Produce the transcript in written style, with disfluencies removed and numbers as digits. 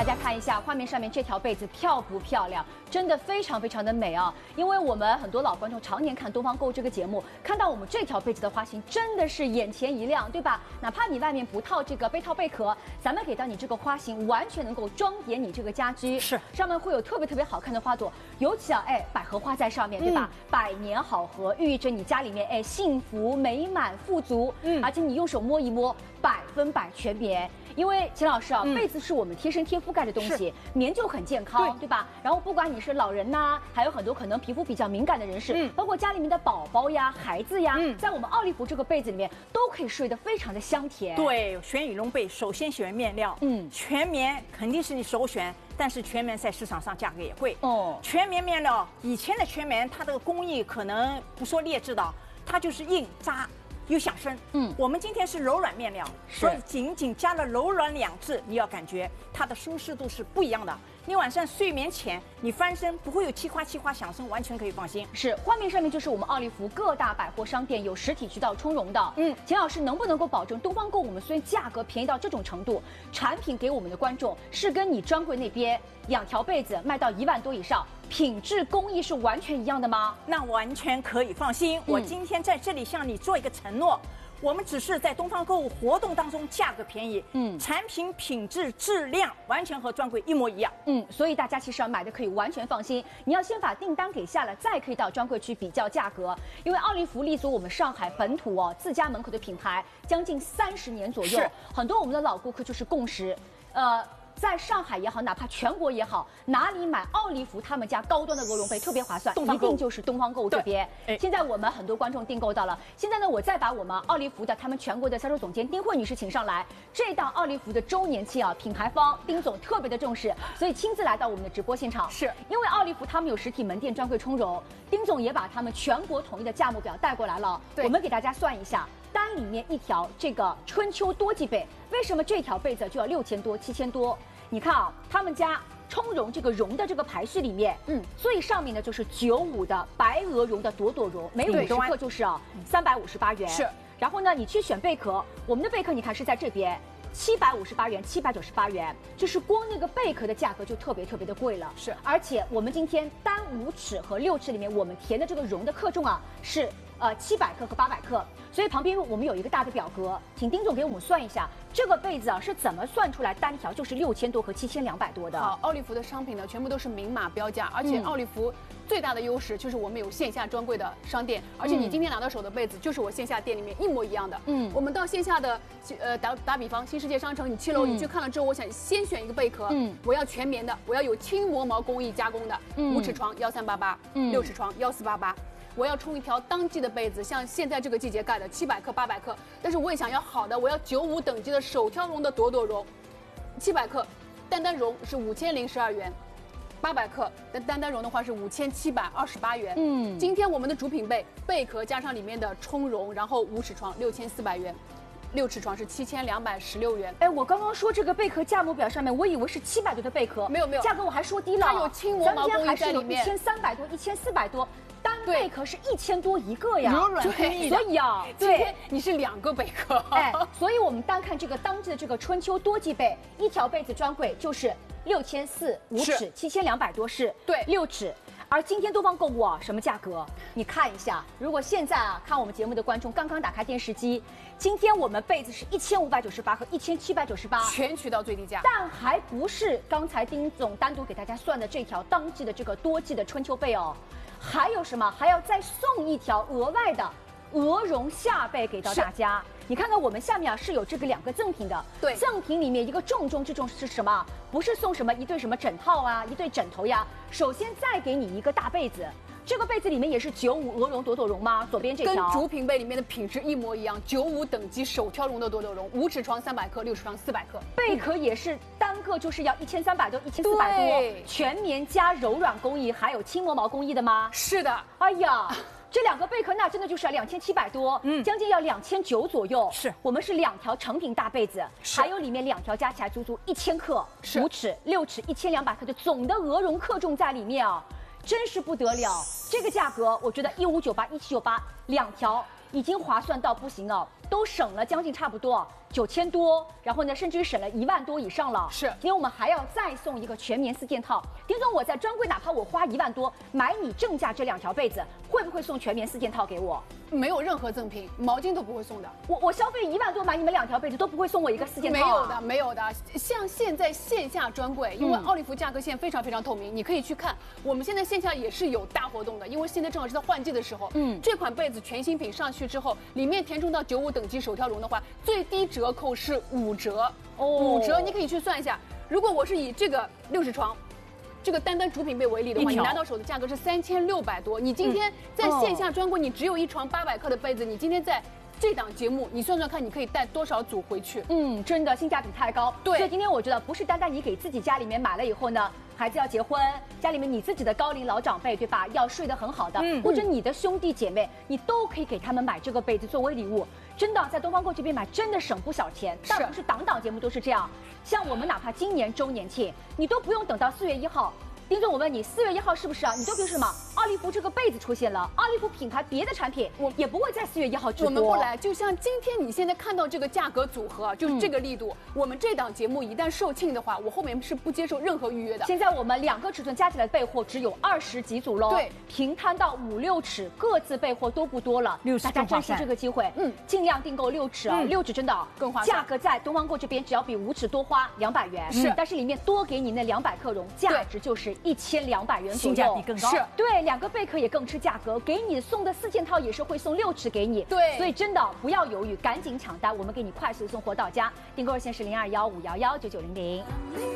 家看一下画面上面这条被子漂不漂亮？真的非常非常的美啊！因为我们很多老观众常年看《东方购》这个节目，看到我们这条被子的花型，真的是眼前一亮，对吧？哪怕你外面不套这个被套贝壳，咱们给到你这个花型，完全能够装点你这个家居。 是， 上面会有特别好看的花朵，尤其百合花在上面，对吧？百年好合，寓意着你家里面幸福美满富足。而且你用手摸一摸，100%全棉。因为秦老师啊，被子是我们贴身贴覆盖的东西，棉就很健康，对吧？然后不管你是老人呐，还有很多可能皮肤比较敏感的人士，包括家里面的宝宝呀、孩子呀，在我们奥利芙这个被子里面都可以睡得非常的香甜。 对，选羽绒被首先选面料，全棉肯定是你首选。但是全棉在市场上价格也贵哦。全棉面料，以前的全棉它的工艺可能不说劣质的，它就是硬扎。又响声，我们今天是柔软面料，所以仅仅加了柔软2字，你要感觉它的舒适度是不一样的。你晚上睡眠前，你翻身不会有气哗响声，完全可以放心。 是，画面上面就是我们奥利芙各大百货商店有实体渠道充绒的。秦老师能不能够保证东方购我们虽然价格便宜到这种程度，产品给我们的观众是跟你专柜那边2条被子卖到1万多以上，品质工艺是完全一样的吗？ 那完全可以放心。我今天在这里向你做一个承诺。我们只是在东方购物活动当中价格便宜，产品品质质量完全和专柜一模一样， 所以大家其实买的可以完全放心。你要先把订单给下了，再可以到专柜去比较价格。因为奥利芙立足我们上海本土自家门口的品牌将近30年左右，很多我们的老顾客就是共识，在上海也好，哪怕全国也好，哪里买奥利芙他们家高端的鹅绒被特别划算，一定就是东方购物这边。现在我们很多观众订购到了，现在呢，我再把我们奥利芙的他们全国的销售总监丁慧女士请上来。这档奥利芙的周年庆品牌方丁总特别的重视，所以亲自来到我们的直播现场。是因为奥利芙他们有实体门店专柜充绒，丁总也把他们全国统一的价目表带过来了。我们给大家算一下。单里面一条这个春秋多季被，为什么这条被子就要6000多、7000多？你看啊，他们家充绒这个绒的这个排序里面，最上面的就是95的白鹅绒的朵朵绒，每50克就是358元。是，然后呢，你去选贝壳，我们的贝壳你看是在这边。758元、798元，就是光那个贝壳的价格就特别的贵了。是，而且我们今天单5尺和6尺里面，我们填的这个绒的克重是700克和800克，所以旁边我们有一个大的表格，请丁总给我们算一下这个被子是怎么算出来单条就是6000多和7200多的。 好，奥利芙的商品呢全部都是明码标价，而且奥利芙最大的优势就是我们有线下专柜的商店，而且你今天拿到手的被子就是我线下店里面一模一样的。我们到线下的打比方，新世界商城你7楼你去看了之后，我想先选一个贝壳，我要全棉的，我要有轻磨毛工艺加工的，5尺床1388，6尺床1488。我要冲一条当季的被子，像现在这个季节盖的700克、800克，但是我也想要好的，我要95等级的手挑绒的朵朵绒，700克，单绒是5012元，800克的单绒的话是5728元。今天我们的主品贝壳加上里面的充绒，然后5尺床6400元。6尺床是7216元。 我刚刚说这个贝壳价目表上面，我以为是700多的贝壳，没有，价格我还说低了。 它有轻磨毛工艺在里面， 还是有1300多、1400多。单贝壳是1000多一个呀， 柔软工艺的。 所以对，你是2个贝壳。 所以我们单看这个当季的这个春秋多季被，一条被子专柜就是6400，5尺7200多是6尺。而今天东方购物什么价格？你看一下，如果现在看我们节目的观众刚刚打开电视机，今天我们被子是1598和1798， 全渠道最低价， 但还不是刚才丁总单独给大家算的这条当季的这个多季的春秋被哦，还有什么？还要再送一条额外的鹅绒夏被给到大家。你看看我们下面是有这个2个赠品的，对，赠品里面一个重中之重是什么？不是送什么一对什么枕套一对枕头呀，首先再给你一个大被子。这个被子里面也是95鹅绒朵朵绒吗？左边这条跟主品被里面的品质一模一样，95等级手挑绒的朵朵绒，5尺床300克，6尺床400克， 贝壳也是单个就是要1300多、1400多，全棉加柔软工艺，还有轻磨毛工艺的吗？ 是的， 哎呀。这2个贝壳那真的就是2700多，将近要2900左右。是我们是2条成品大被子，还有里面2条加起来足足1000克，5尺、6尺1200克的总的鹅绒克重在里面真是不得了。这个价格我觉得1598、1798，2条已经划算到不行了。 都省了将近差不多9000多，然后呢，甚至于省了1万多以上了。 是， 因为我们还要再送一个全棉4件套。丁总，我在专柜哪怕我花1万多买你正价这2条被子，会不会送全棉4件套给我？ 没有任何赠品，毛巾都不会送的。 我消费1万多买你们2条被子，都不会送我一个4件套、啊？ 没有的，没有的。像现在线下专柜，因为奥利福价格线非常非常透明，你可以去看。我们现在线下也是有大活动的，因为现在正好是在换季的时候。这款被子全新品上去之后，里面填充到95等级手挑绒的话，最低折扣是5折。5折，你可以去算一下。如果我是以这个60床。这个单主品被为例的话，你拿到手的价格是3600多。你今天在线下专柜，你只有1床800克的被子，你今天在这档节目，你算算看，你可以带多少组回去？ 真的性价比太高。 对， 所以今天我觉得不是单单你给自己家里面买了以后呢，孩子要结婚，家里面你自己的高龄老长辈对吧，要睡得很好的，或者你的兄弟姐妹，你都可以给他们买这个被子作为礼物。真的在东方购这边买真的省不少钱，但不是档节目都是这样。像我们哪怕今年周年庆，你都不用等到4月1号。丁总，我问你，4月1号是不是啊？你都凭什么？奥利福这个被子出现了，奥利福品牌别的产品我也不会在4月1号直播。 我们不来，就像今天你现在看到这个价格组合，就是这个力度。我们这档节目一旦售罄的话，我后面是不接受任何预约的。 现在我们2个尺寸加起来备货只有20几组喽， 对， 平摊到5、6尺，各自备货都不多了，大家珍惜这个机会，尽量订购6尺啊，6尺真的更划算。 价格在东方购这边只要比5尺多花200元，但是里面多给你那200克绒，价值就是1200元左右， 性价比更高。 是，对，2个贝壳也更吃价格，给你送的4件套也是会送6尺给你， 对， 所以真的不要犹豫，赶紧抢单，我们给你快速送货到家。订购热线是0215119900。